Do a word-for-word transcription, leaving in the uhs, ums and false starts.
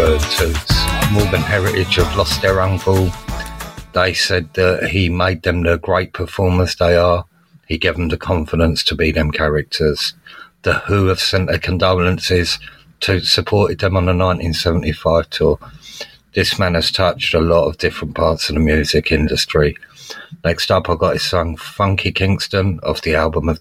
for Toots. Morgan Heritage have lost their uncle. They said that he made them the great performers they are. He gave them the confidence to be them characters. The Who have sent their condolences. Toots supported them on the nineteen seventy-five tour. This man has touched a lot of different parts of the music industry. Next up, I got his song Funky Kingston off the album of